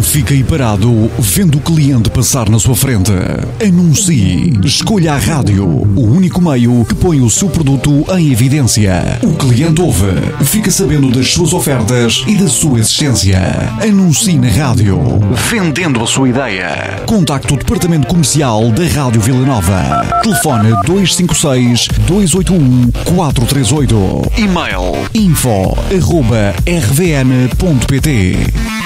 Não fique aí parado vendo o cliente passar na sua frente. Anuncie. Escolha a rádio, o único meio que põe o seu produto em evidência. O cliente ouve, fica sabendo das suas ofertas e da sua existência. Anuncie na rádio, vendendo a sua ideia. Contacte o departamento comercial da Rádio Vila Nova. Telefone 256-281-438. E-mail info@rvn.pt.